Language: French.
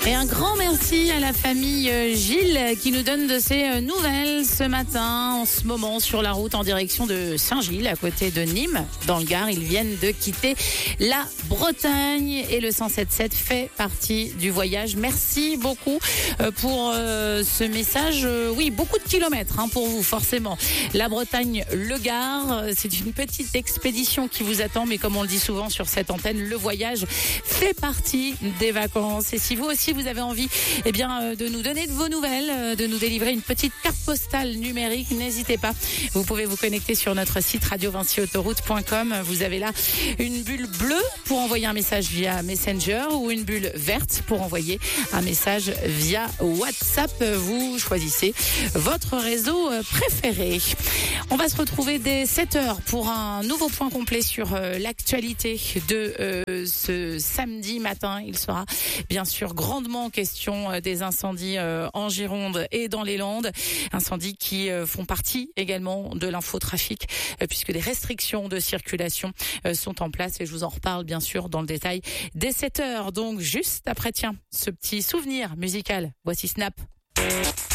Et un grand merci à la famille Gilles qui nous donne de ses nouvelles ce matin, en ce moment sur la route en direction de Saint-Gilles, à côté de Nîmes, dans le Gard. Ils viennent de quitter la Bretagne et le 107.7 fait partie du voyage. Merci beaucoup pour ce message. Oui, beaucoup de kilomètres pour vous, forcément. La Bretagne, le Gard, c'est une petite expédition qui vous attend, mais comme on le dit souvent sur cette antenne, le voyage fait partie des vacances. Et si vous aussi, vous avez envie de nous donner de vos nouvelles, de nous délivrer une petite carte postale numérique, n'hésitez pas. Vous pouvez vous connecter sur notre site radiovincyautoroute.com. Vous avez là une bulle bleue pour envoyer un message via Messenger ou une bulle verte pour envoyer un message via WhatsApp. Vous choisissez votre réseau préféré. On va se retrouver dès 7h pour un nouveau point complet sur l'actualité de ce samedi matin. Il sera bien sûr grandement question des incendies en Gironde et dans les Landes. Incendies qui font partie également de l'infotrafic puisque des restrictions de circulation sont en place et je vous en reparle bien sûr dans le détail dès 7h. Donc juste après, ce petit souvenir musical. Voici Snap.